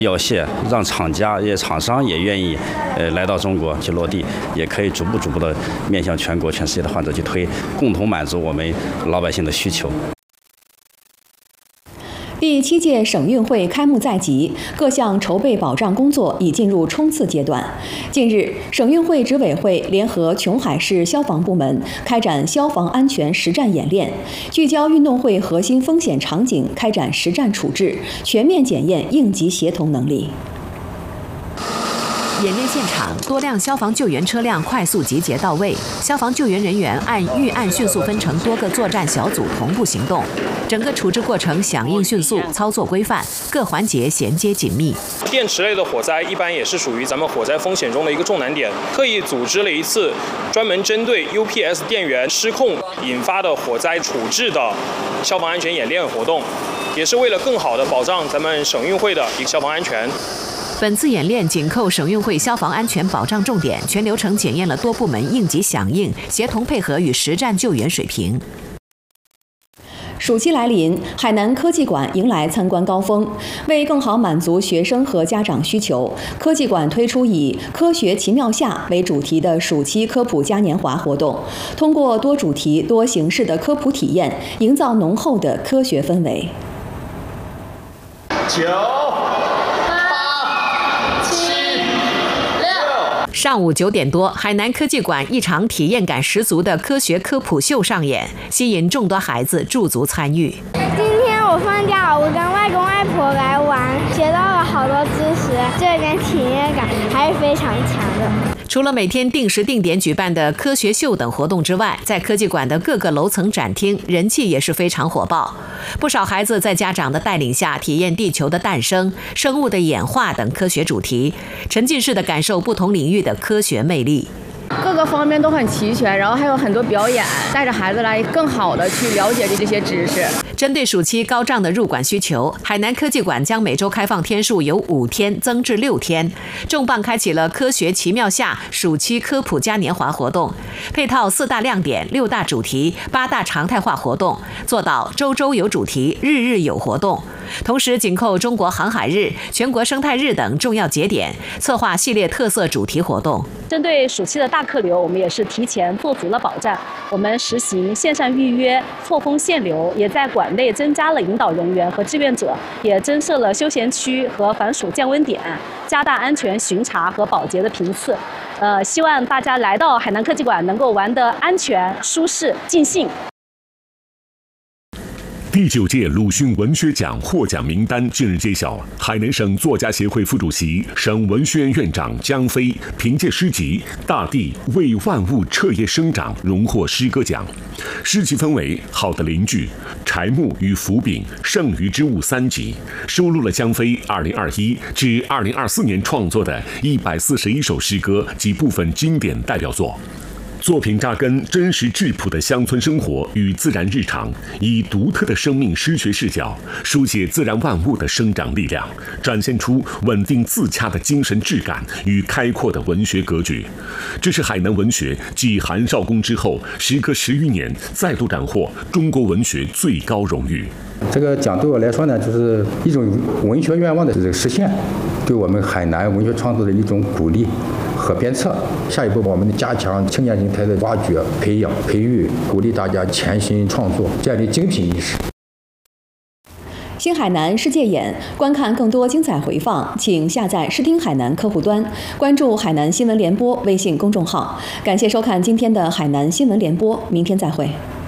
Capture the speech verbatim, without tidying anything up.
要谢，让厂家也厂商也愿意，呃，来到中国去落地，也可以逐步逐步的面向全国、全世界的患者去推，共同满足我们老百姓的需求。 第七届省运会开幕在即，各项筹备保障工作已进入冲刺阶段。近日，省运会执委会联合琼海市消防部门开展消防安全实战演练，聚焦运动会核心风险场景开展实战处置，全面检验应急协同能力。 演练现场，多辆消防救援车辆快速集结到位，消防救援人员按预案迅速分成多个作战小组同步行动，整个处置过程响应迅速，操作规范，各环节衔接紧密。 电池类的火灾一般也是属于咱们火灾风险中的一个重难点，特意组织了一次专门针对 U P S 电源失控引发的火灾处置的消防安全演练活动，也是为了更好的保障咱们省运会的一个消防安全。 本次演练紧扣省运会消防安全保障重点，全流程检验了多部门应急响应、协同配合与实战救援水平。 暑期来临，海南科技馆迎来参观高峰。为更好满足学生和家长需求，科技馆推出以“科学奇妙夏”为主题的暑期科普嘉年华活动，通过多主题、多形式的科普体验，营造浓厚的科学氛围。 九。 上午九点多，海南科技馆一场体验感十足的科学科普秀上演，吸引众多孩子驻足参与。 今天我放假，我跟外公外婆来玩，学到了好多知识，这点体验感还是非常强的。 除了每天定时定点举办的科学秀等活动之外，在科技馆的各个楼层展厅人气也是非常火爆。不少孩子在家长的带领下体验地球的诞生、生物的演化等科学主题，沉浸式的感受不同领域的科学魅力。 各个方面都很齐全，然后还有很多表演，带着孩子来更好的去了解这些知识。 针对暑期高涨的入馆需求，海南科技馆将每周开放天数由五天增至六天，重磅开启了科学奇妙夏暑期科普嘉年华活动，配套四大亮点、六大主题、八大常态化活动，做到周周有主题、日日有活动。同时紧扣中国航海日、全国生态日等重要节点，策划系列特色主题活动。 针对暑期的大客流，我们也是提前做足了保障。我们实行线上预约、错峰限流，也在馆内增加了引导人员和志愿者，也增设了休闲区和防暑降温点，加大安全巡查和保洁的频次。呃，希望大家来到海南科技馆能够玩得安全、舒适、尽兴。 第九届鲁迅文学奖获奖名单近日揭晓，海南省作家协会副主席、省文学院院长江飞凭借诗集《大地为万物彻夜生长》荣获诗歌奖。诗集分为《好的邻居》、《柴木与斧柄》、《剩余之物》三集，收录了江飞二零二一至二零二四年创作的一百四十一首诗歌及部分经典代表作。作品扎根真实质朴的乡村生活与自然日常，以独特的生命诗学视角书写自然万物的生长力量，展现出稳定自洽的精神质感与开阔的文学格局。这是海南文学继韩少功之后，时隔十余年再度斩获中国文学最高荣誉。 这个奖对我来说呢，就是一种文学愿望的这个实现，对我们海南文学创作的一种鼓励和鞭策。下一步我们加强青年人才的挖掘、培养、培育，鼓励大家潜心创作，建立精品意识。 新海南世界眼，观看更多精彩回放，请下载视听海南客户端，关注海南新闻联播微信公众号。感谢收看今天的海南新闻联播，明天再会。